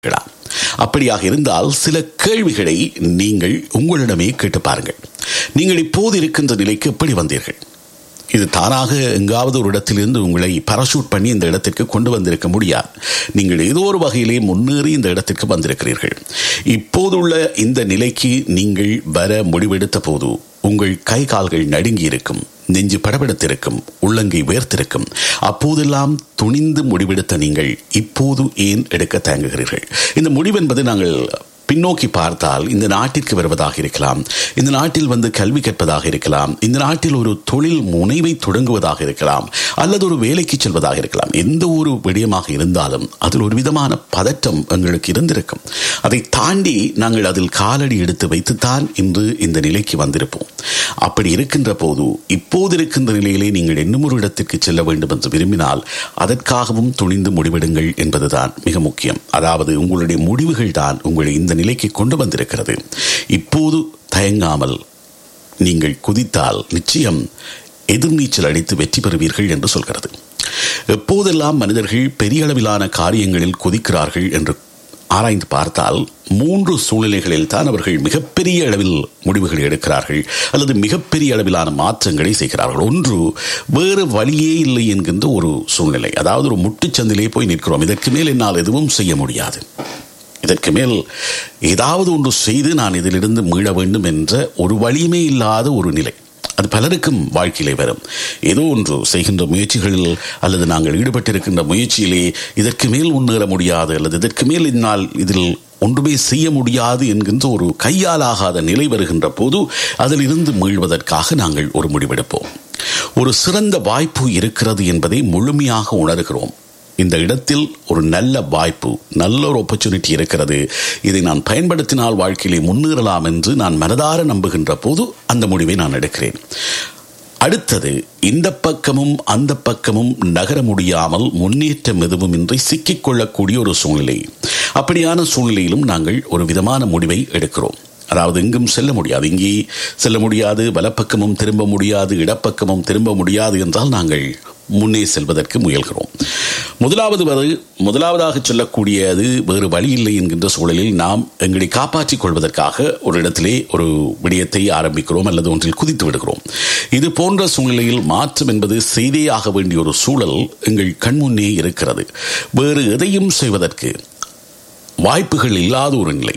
அப்படியாக இருந்தால் சில கேள்விகளை நீங்கள் உங்களிடமே கேட்டு பாருங்கள். நீங்கள் இப்போது இருக்கின்ற நிலைக்கு எப்படி வந்தீர்கள்? இது தானாக எங்காவது ஒரு இடத்திலிருந்து உங்களை பராசூட் பண்ணி இந்த இடத்திற்கு கொண்டு வந்திருக்க முடியாது. நீங்கள் ஏதோ ஒரு வகையிலே முன்னேறி இந்த இடத்திற்கு வந்திருக்கிறீர்கள். இப்போதுள்ள இந்த நிலைக்கு நீங்கள் வர முடிவெடுத்த போது உங்கள் கை கால்கள் நடுங்கி இருக்கும், நெஞ்சு படபடத்திருக்கும், உள்ளங்கை வேர்த்திருக்கும். அப்போதெல்லாம் துணிந்து முடிவெடுத்த நீங்கள் இப்போது ஏன் எடுக்க தயங்குகிறீர்கள்? இந்த முடிவு என்பது நாங்கள் பின்னோக்கி பார்த்தால் இந்த நாட்டிற்கு வருவதாக இருக்கலாம், இந்த நாட்டில் வந்து கல்வி கற்பதாக இருக்கலாம், இந்த நாட்டில் ஒரு தொழில் முனைவை தொடங்குவதாக இருக்கலாம், அல்லது ஒரு வேலைக்கு செல்வதாக இருக்கலாம். எந்த ஒரு விடயமாக இருந்தாலும் அதில் ஒரு விதமான பதட்டம் எங்களுக்கு இருந்திருக்கும். அதை தாண்டி நாங்கள் அதில் காலடி எடுத்து வைத்துத்தான் இன்று இந்த நிலைக்கு வந்திருப்போம். அப்படி இருக்கின்ற போது இப்போது இருக்கின்ற நிலையிலே நீங்கள் இன்னும் ஒரு இடத்திற்கு செல்ல வேண்டும் என்று விரும்பினால் அதற்காகவும் துணிந்து முடிவெடுங்கள் என்பதுதான் மிக முக்கியம். அதாவது உங்களுடைய முடிவுகள் தான் உங்களை இந்த நிலைக்கு கொண்டு வந்திருக்கிறது. இப்போது தயங்காமல் நீங்கள் குதித்தால் நிச்சயம் எதிர்நீச்சல் அடித்து வெற்றி பெறுவீர்கள் என்று சொல்கிறது. எப்போதெல்லாம் மனிதர்கள் பெரிய அளவிலான காரியங்களில் குதிக்கிறார்கள் என்று ஆராய்ந்து பார்த்தால் 3 சூழ்நிலைகளில் தான் அவர்கள் மிகப்பெரிய அளவில் முடிவுகளை எடுக்கிறார்கள் அல்லது மிகப்பெரிய அளவிலான மாற்றங்களை செய்கிறார்கள். ஒன்று, வேறு வழியே இல்லை என்கின்ற ஒரு சூழ்நிலை. அதாவது ஒரு முட்டுச்சந்திலே போய் நிற்கிறோம், இதற்கு மேல் என்னால் எதுவும் செய்ய முடியாது, இதற்கு மேல் ஏதாவது ஒன்று செய்து நான் இதிலிருந்து மீள வேண்டும் என்ற ஒரு வழியுமே இல்லாத ஒரு நிலை. அது பலருக்கும் வாழ்க்கையிலே வரும். ஏதோ ஒன்று செய்கின்ற முயற்சிகளில் அல்லது நாங்கள் ஈடுபட்டிருக்கின்ற முயற்சியிலே இதற்கு மேல் முன்னேற முடியாது அல்லது இதற்கு மேல் என்னால் இதில் ஒன்றுமே செய்ய முடியாது என்கின்ற ஒரு கையாலாகாத நிலை வருகின்ற போது அதில் இருந்து மீள்வதற்காக நாங்கள் ஒரு முடிவெடுப்போம். ஒரு சிறந்த வாய்ப்பு இருக்கிறது என்பதை முழுமையாக உணர்கிறோம். இந்த இடத்தில் ஒரு நல்ல வாய்ப்பு, நல்ல ஒரு ஆப்பர்ச்சுனிட்டி இருக்கிறது, இதை நான் பயன்படுத்தினால் வாழ்க்கையிலே முன்னேறலாம் என்று நான் மனதார நம்புகின்ற போது அந்த முடிவை நான் எடுக்கிறேன். அடுத்தது, இந்த பக்கமும் அந்த பக்கமும் நகர முடியாமல் முன்னேற்றம் எதுவும் இன்றி சிக்கிக்கொள்ளக்கூடிய ஒரு சூழ்நிலை. அப்படியான சூழ்நிலையிலும் நாங்கள் ஒரு விதமான முடிவை எடுக்கிறோம். அதாவது எங்கும் செல்ல முடியாது, இங்கே செல்ல முடியாது, வலப்பக்கமும் திரும்ப முடியாது, இடப்பக்கமும் திரும்ப முடியாது என்றால் நாங்கள் முன்னே செல்வதற்கு முயல்கிறோம். முதலாவதாக சொல்லக்கூடியது வேறு வழி இல்லை என்கின்ற சூழலில் நாம் எங்களை காப்பாற்றிக் கொள்வதற்காக ஒரு இடத்திலே ஒரு விடயத்தை ஆரம்பிக்கிறோம் அல்லது ஒன்றில் குதித்து விடுகிறோம். இது போன்ற சூழ்நிலையில் மாற்றம் என்பது செய்தே ஆக வேண்டிய ஒரு சூழல் எங்கள் கண்முன்னே இருக்கிறது. வேறு எதையும் செய்வதற்கு வாய்ப்புகள் இல்லாத ஒரு நிலை,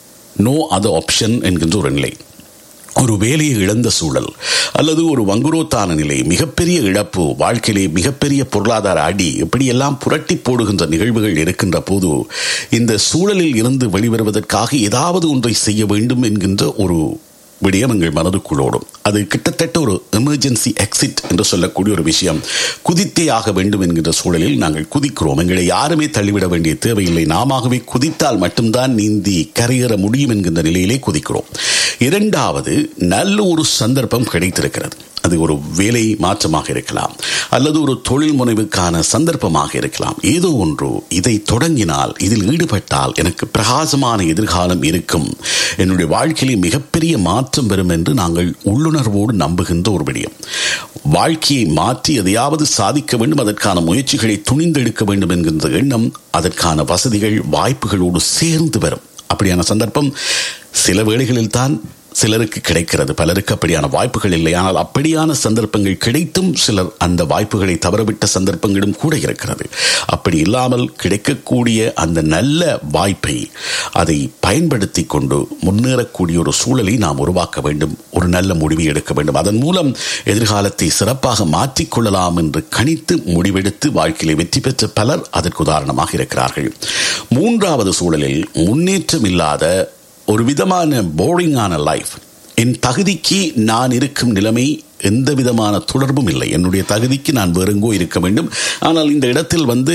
நோ அதர் ஆப்ஷன் என்கின்ற ஒரு நிலை, ஒரு வேலையை இழந்த சூழல் அல்லது ஒரு வங்குரோத்தான நிலை, மிகப்பெரிய இழப்பு, வாழ்க்கையிலே மிகப்பெரிய பொருளாதார அடி, இப்படியெல்லாம் புரட்டி போடுகின்ற நிகழ்வுகள் இருக்கின்ற போது இந்த சூழலில் இருந்து வெளிவருவதற்காக ஏதாவது ஒன்றை செய்ய வேண்டும் என்கின்ற ஒரு விடயம் எங்கள் மனதுக்குள்ளோடும். அது கிட்டத்தட்ட ஒரு எமர்ஜென்சி எக்ஸிட் என்று சொல்லக்கூடிய ஒரு விஷயம். குதித்தே ஆக வேண்டும் என்கின்ற சூழலில் நாங்கள் குதிக்கிறோம். எங்களை யாருமே தள்ளிவிட வேண்டிய தேவையில்லை, நாமவே குதித்தால் மட்டும்தான் நீந்தி கரையேற முடியும் என்கின்ற நிலையிலே குதிக்கிறோம். இரண்டாவது, நல்ல ஒரு சந்தர்ப்பம் கிடைத்திருக்கிறது. அது ஒரு வேலை மாற்றமாக இருக்கலாம் அல்லது ஒரு தொழில் முனைவுக்கான சந்தர்ப்பமாக இருக்கலாம். ஏதோ ஒன்று, இதை தொடங்கினால், இதில் ஈடுபட்டால் எனக்கு பிரகாசமான எதிர்காலம் இருக்கும், என்னுடைய வாழ்க்கையிலே மிகப்பெரிய மாற்றம் வரும் என்று நாங்கள் உள்ளுணர்வோடு நம்புகின்ற ஒரு விடயம். வாழ்க்கையை மாற்றி எதையாவது சாதிக்க வேண்டும், அதற்கான முயற்சிகளை துணிந்தெடுக்க வேண்டும் என்கின்ற எண்ணம், அதற்கான வசதிகள் வாய்ப்புகளோடு சேர்ந்து வரும். அப்படியான சந்தர்ப்பம் சில வேளைகளில் தான் சிலருக்கு கிடைக்கிறது, பலருக்கு அப்படியான வாய்ப்புகள் இல்லை. ஆனால் அப்படியான சந்தர்ப்பங்கள் கிடைத்தும் சிலர் அந்த வாய்ப்புகளை தவறவிட்ட சந்தர்ப்பங்களும் கூட இருக்கிறது. அப்படி இல்லாமல் கிடைக்கக்கூடிய அந்த நல்ல வாய்ப்பை அதை பயன்படுத்தி கொண்டு முன்னேறக்கூடிய ஒரு சூழலை நாம் உருவாக்க வேண்டும், ஒரு நல்ல முடிவை எடுக்க வேண்டும். அதன் மூலம் எதிர்காலத்தை சிறப்பாக மாற்றிக்கொள்ளலாம் என்று கணித்து முடிவெடுத்து வாழ்க்கையிலே வெற்றி பெற்ற பலர் அதற்கு உதாரணமாக இருக்கிறார்கள். மூன்றாவது சூழலில் முன்னேற்றம் இல்லாத ஒரு விதமான போரிங்கான லைஃப், என் தகுதிக்கு நான் இருக்கும் நிலைமை எந்த விதமான தொடர்பும் இல்லை, என்னுடைய தகுதிக்கு நான் வேறெங்கோ இருக்க வேண்டும், ஆனால் இந்த இடத்தில் வந்து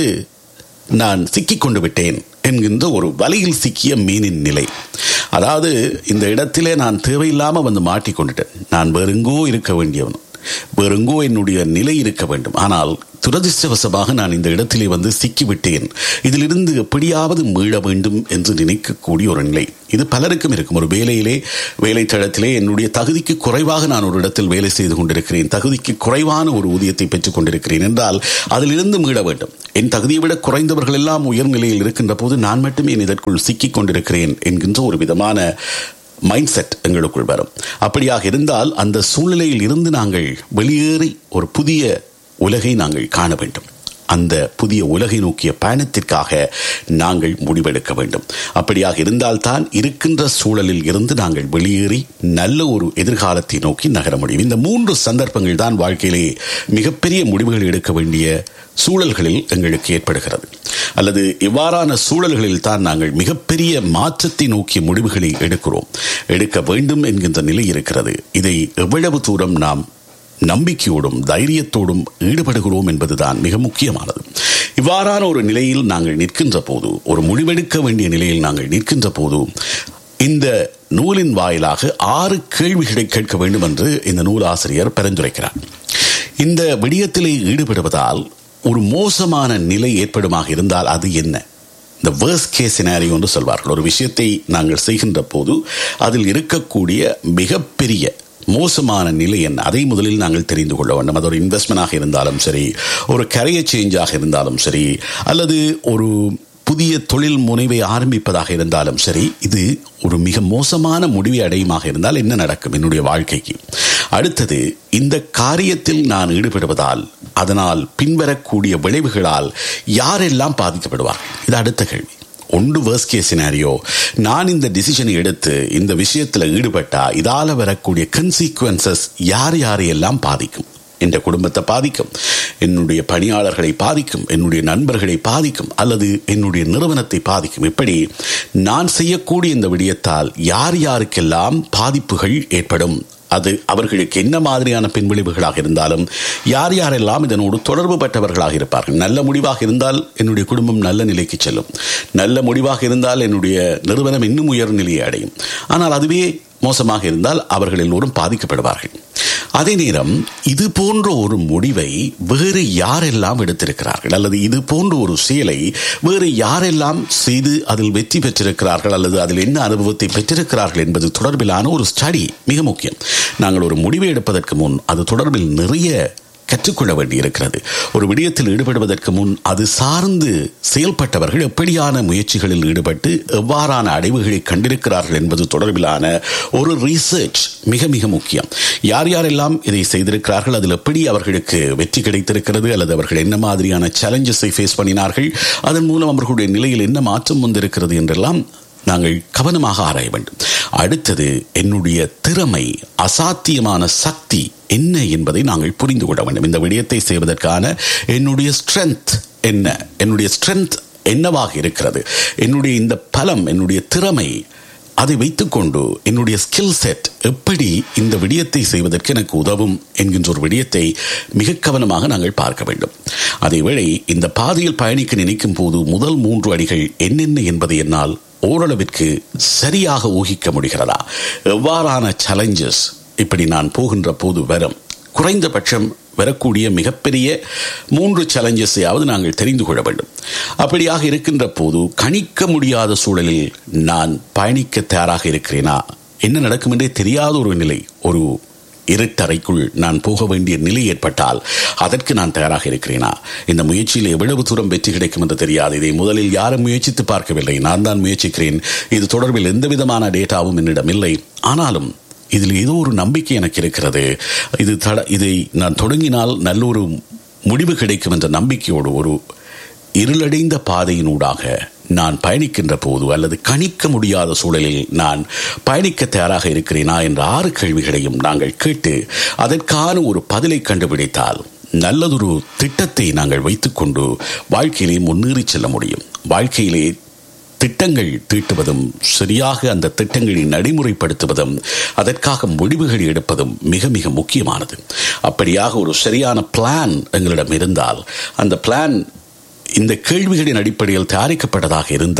நான் சிக்கிக்கொண்டு விட்டேன் என்கின்ற ஒரு வலையில் சிக்கிய மீனின் நிலை. அதாவது இந்த இடத்திலே நான் தேவையில்லாமல் வந்து மாட்டிக்கொண்டுட்டேன், நான் வேறெங்கோ இருக்க வேண்டியவன், வேறெங்கோ என்னுடைய நிலை இருக்க வேண்டும், ஆனால் துரதிர்ஷ்டவசமாக நான் இந்த இடத்திலே வந்து சிக்கிவிட்டேன், இதிலிருந்து எப்படியாவது மீள வேண்டும் என்று நினைக்கக்கூடிய ஒரு நிலை. இது பலருக்கும் இருக்கும். ஒரு வேலை தளத்திலே என்னுடைய தகுதிக்கு குறைவாக நான் ஒரு இடத்தில் வேலை செய்து கொண்டிருக்கிறேன், தகுதிக்கு குறைவான ஒரு ஊதியத்தை பெற்றுக் கொண்டிருக்கிறேன் என்றால் அதிலிருந்து மீள வேண்டும். என் தகுதியை விட குறைந்தவர்கள் எல்லாம் உயர்நிலையில் இருக்கின்ற போது நான் மட்டுமே இதற்குள் சிக்கிக் கொண்டிருக்கிறேன் என்கின்ற ஒரு விதமான மைண்ட் செட் எங்களுக்குள் வரும். அப்படியாக இருந்தால் அந்த சூழ்நிலையில் இருந்து நாங்கள் வெளியேறி ஒரு புதிய உலகை நாங்கள் காண வேண்டும். அந்த புதிய உலகை நோக்கிய பயணத்திற்காக நாங்கள் முடிவெடுக்க வேண்டும். அப்படியாக இருந்தால்தான் இருக்கின்ற சூழலில் இருந்து நாங்கள் வெளியேறி நல்ல ஒரு எதிர்காலத்தை நோக்கி நகர முடியும். இந்த 3 சந்தர்ப்பங்கள் தான் வாழ்க்கையிலே மிகப்பெரிய முடிவுகள் எடுக்க வேண்டிய சூழல்களில் எங்களுக்கு ஏற்படுகிறது. அல்லது இவ்வாறான சூழல்களில் தான் நாங்கள் மிகப்பெரிய மாற்றத்தை நோக்கிய முடிவுகளை எடுக்க வேண்டும் என்கின்ற நிலை இருக்கிறது. இதை எவ்வளவு தூரம் நாம் நம்பிக்கையோடும் தைரியத்தோடும் ஈடுபடுகிறோம் என்பதுதான் மிக முக்கியமானது. இவ்வாறான ஒரு நிலையில் நாங்கள் நிற்கின்ற போது, ஒரு முடிவெடுக்க வேண்டிய நிலையில் நாங்கள் நிற்கின்ற போது, இந்த நூலின் வாயிலாக 6 கேள்விகளை கேட்க வேண்டும் என்று இந்த நூல் ஆசிரியர் பரிந்துரைக்கிறார். இந்த விடயத்திலே ஈடுபடுவதால் ஒரு மோசமான நிலை ஏற்படுமாக இருந்தால் அது என்ன? இந்த வேர்ஸ்ட் கேஸ் சினாரியோ என்று சொல்வார்கள். ஒரு விஷயத்தை நாங்கள் செய்கின்ற போது அதில் இருக்கக்கூடிய மிகப்பெரிய மோசமான நிலை என்ன, அதை முதலில் நாங்கள் தெரிந்து கொள்ள வேண்டும். அது ஒரு இன்வெஸ்ட்மெண்டாக இருந்தாலும் சரி, ஒரு கரியர் சேஞ்சாக இருந்தாலும் சரி, அல்லது ஒரு புதிய தொழில் முனைவை ஆரம்பிப்பதாக இருந்தாலும் சரி, இது ஒரு மிக மோசமான முடிவை அடையுமாக இருந்தால் என்ன நடக்கும் என்னுடைய வாழ்க்கைக்கு? அடுத்தது, இந்த காரியத்தில் நான் ஈடுபடுவதால் அதனால் பின்வரக்கூடிய விளைவுகளால் யாரெல்லாம் பாதிக்கப்படுவார்? இது அடுத்த கேள்வி. ஒன்று வேர்ஸ்ட் கேஸ் சினாரியோ, நான் இந்த டிசிஷனை எடுத்து இந்த விஷயத்தில் ஈடுபட்டா இதால வரக்கூடிய கன்சிக்வன்சஸ் யாரையெல்லாம் பாதிக்கும்? என்ற குடும்பத்தை பாதிக்கும், என்னுடைய பணியாளர்களை பாதிக்கும், என்னுடைய நண்பர்களை பாதிக்கும், அல்லது என்னுடைய நிறுவனத்தை பாதிக்கும். இப்படி நான் செய்யக்கூடிய இந்த விடயத்தால் யாருக்கெல்லாம் பாதிப்புகள் ஏற்படும், அது அவர்களுக்கு என்ன மாதிரியான பின்விளைவுகளாக இருந்தாலும் யாரெல்லாம் இதனோடு தொடர்பு பட்டவர்களாக இருப்பார்கள். நல்ல முடிவாக இருந்தால் என்னுடைய குடும்பம் நல்ல நிலைக்கு செல்லும், நல்ல முடிவாக இருந்தால் என்னுடைய நிறுவனம் இன்னும் உயர் நிலையை அடையும். ஆனால் அதுவே மோசமாக இருந்தால் அவர்கள் எல்லோரும் பாதிக்கப்படுவார்கள். அதே நேரம் இது போன்ற ஒரு முடிவை வேறு யாரெல்லாம் எடுத்திருக்கிறார்கள், அல்லது இது போன்ற ஒரு செயலை வேறு யாரெல்லாம் செய்து அதில் வெற்றி பெற்றிருக்கிறார்கள், அல்லது அதில் என்ன அனுபவத்தை பெற்றிருக்கிறார்கள் என்பது தொடர்பிலான ஒரு ஸ்டடி மிக முக்கியம். நாங்கள் ஒரு முடிவை எடுப்பதற்கு முன் அது தொடர்பில் நிறைய கற்றுக்கொள்ள வேண்டியிருக்கிறது. ஒரு விடயத்தில் ஈடுபடுவதற்கு முன் அது சார்ந்து செயல்பட்டவர்கள் எப்படியான முயற்சிகளில் ஈடுபட்டு எவ்வாறான அடைவுகளை கண்டிருக்கிறார்கள் என்பது தொடர்பிலான ஒரு ரீசர்ச் மிக மிக முக்கியம். யாரெல்லாம் இதை செய்திருக்கிறார்கள், அதில் எப்படி அவர்களுக்கு வெற்றி கிடைத்திருக்கிறது, அல்லது அவர்கள் என்ன மாதிரியான சேலஞ்சஸை ஃபேஸ் பண்ணினார்கள், அதன் மூலம் அவர்களுடைய நிலையில் என்ன மாற்றம் வந்திருக்கிறது என்றெல்லாம் நாங்கள் கவனமாக ஆராய வேண்டும். அடுத்தது, என்னுடைய திறமை, அசாத்தியமான சக்தி என்ன என்பதை நாங்கள் புரிந்து கொள்ள வேண்டும். இந்த விடயத்தை செய்வதற்கான என்னுடைய ஸ்ட்ரென்த் என்ன, என்னுடைய ஸ்ட்ரென்த் என்னவாக இருக்கிறது, என்னுடைய இந்த பலம், என்னுடைய திறமை, அதை வைத்துக்கொண்டு என்னுடைய ஸ்கில் செட் எப்படி இந்த விடயத்தை செய்வதற்கு எனக்கு உதவும் என்கின்ற ஒரு விடயத்தை மிக கவனமாக நாங்கள் பார்க்க வேண்டும். அதேவேளை இந்த பாதையில் பயணிக்க நினைக்கும் போது முதல் 3 அடிகள் என்னென்ன என்பதை என்னால் ஓரளவிற்கு சரியாக ஊகிக்க முடிகிறதா? எவ்வாறான சேலஞ்சஸ் இப்படி நான் போகின்ற போது வரும்? குறைந்தபட்சம் வரக்கூடிய மிகப்பெரிய 3 சேலஞ்சஸையாவது நாங்கள் தெரிந்து கொள்ள வேண்டும். அப்படியாக இருக்கின்ற போது கணிக்க முடியாத சூழலில் நான் பயணிக்க தயாராக இருக்கிறேனா, என்ன நடக்கும் என்றே தெரியாத ஒரு நிலை, ஒரு இருட்டறைக்குள் நான் போக வேண்டிய நிலை ஏற்பட்டால் அதற்கு நான் தயாராக இருக்கிறேனா, இந்த முயற்சியில் எவ்வளவு தூரம் வெற்றி கிடைக்கும் என்று தெரியாது, இதை முதலில் யாரும் முயற்சித்து பார்க்கவில்லை, நான் தான் முயற்சிக்கிறேன், இது தொடர்பில் எந்த விதமான டேட்டாவும் என்னிடம் இல்லை, ஆனாலும் இதில் ஏதோ ஒரு நம்பிக்கை எனக்கு இருக்கிறது, இதை நான் தொடங்கினால் நல்ல ஒரு முடிவு கிடைக்கும் என்ற நம்பிக்கையோடு ஒரு இருளடைந்த பாதையினூடாக நான் பயணிக்கின்ற போது, அல்லது கணிக்க முடியாத சூழலில் நான் பயணிக்க தயாராக இருக்கிறேனா என்ற 6 கேள்விகளையும் நாங்கள் கேட்டு அதற்கான ஒரு பதிலை கண்டுபிடித்தால் நல்லதொரு திட்டத்தை நாங்கள் வைத்துக்கொண்டு வாழ்க்கையிலே முன்னேறி செல்ல முடியும். வாழ்க்கையிலே திட்டங்கள் தீட்டுவதும் சரியாக அந்த திட்டங்களை நடைமுறைப்படுத்துவதும் அதற்காக முடிவுகள் எடுப்பதும் மிக மிக முக்கியமானது. அப்படியாக ஒரு சரியான பிளான் எங்களிடம் இருந்தால், அந்த பிளான் இந்த கேள்விகளின் அடிப்படையில் தயாரிக்கப்பட்டதாக இருந்தால்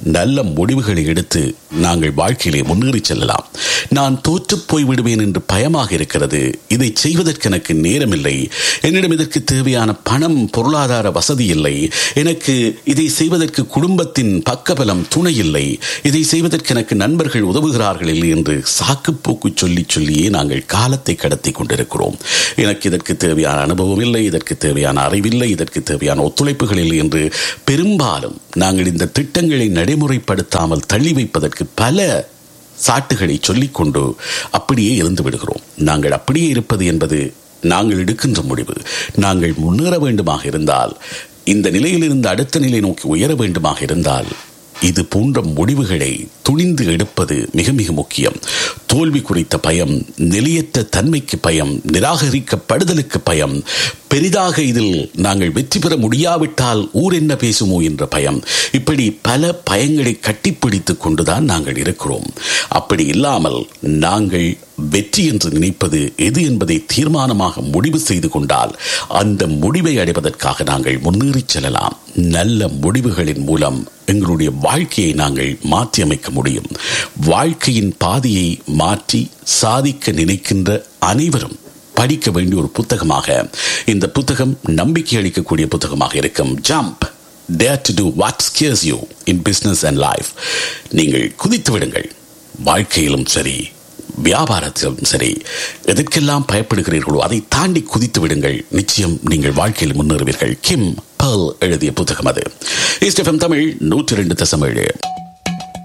நல்ல முடிவுகளை எடுத்து நாங்கள் வாழ்க்கையிலே முன்னேறி செல்லலாம். நான் தோற்று போய் விடுவேன் என்று பயமாக இருக்கிறது, இதை செய்வதற்கு எனக்கு நேரமில்லை, என்னிடம் இதற்கு தேவையான பணம் பொருளாதார வசதி இல்லை, எனக்கு இதை செய்வதற்கு குடும்பத்தின் பக்கபலம் துணை இல்லை, இதை செய்வதற்கு எனக்கு நண்பர்கள் உதவுகிறார்கள் இல்லை என்று சாக்குப்போக்கு சொல்லியே நாங்கள் காலத்தை கடத்தி கொண்டிருக்கிறோம். எனக்கு இதற்கு தேவையான அனுபவம் இல்லை, இதற்கு தேவையான அறிவில்லை, இதற்கு தேவையான ஒத்துழைப்புகள் இல்லை என்று பெரும்பாலும் நாங்கள் இந்த திட்டங்களை நடைமுறைப்படுத்தாமல் தள்ளி வைப்பதற்கு பல சாட்டுகளை சொல்லிக்கொண்டு அப்படியே இருந்து விடுகிறோம். நாங்கள் அப்படியே இருப்பது என்பது நாங்கள் எடுக்கின்ற முடிவு. நாங்கள் முன்னேற வேண்டுமாக இருந்தால், இந்த நிலையிலிருந்து அடுத்த நிலை நோக்கி உயர வேண்டுமாக இருந்தால், இது போன்ற முடிவுகளை துணிந்து எடுப்பது மிக மிக முக்கியம். தோல்வி குறித்த பயம், நிலையற்ற தன்மைக்கு பயம், நிராகரிக்கப்படுதலுக்கு பயம், பெரிதாக இதில் நாங்கள் வெற்றி பெற முடியாவிட்டால் ஊர் என்ன பேசுமோ என்ற பயம், இப்படி பல பயங்களை கட்டிப்பிடித்துக் கொண்டுதான் நாங்கள் இருக்கிறோம். அப்படி இல்லாமல் நாங்கள் வெற்றி என்று நினைப்பது எது என்பதை தீர்மானமாக முடிவு செய்து கொண்டால் அந்த முடிவை அடைவதற்காக நாங்கள் முன்னேறி செல்லலாம். நல்ல முடிவுகளின் மூலம் எங்களுடைய வாழ்க்கையை நாங்கள் மாற்றி அமைக்க முடியும். வாழ்க்கையின் பாதையை மாற்றி சாதிக்க நினைக்கின்ற அனைவரும் படிக்க வேண்டிய ஒரு புத்தகமாக இந்த புத்தகம் நம்பிக்கை அளிக்கக்கூடிய புத்தகமாக இருக்கும். Jump, Dare to do what scares you in business and life. நீங்கள் குதித்து விடுங்கள். வாழ்க்கையிலும் சரி, வியாபாரத்திலும் சரி, எதற்கெல்லாம் பயப்படுகிறீர்களோ அதை தாண்டி குதித்து விடுங்கள். நிச்சயம் நீங்கள் வாழ்க்கையில் முன்னேறுவீர்கள். கிம் பர்ல் எழுதிய புத்தகம் அது. East FM Tamil 102.7.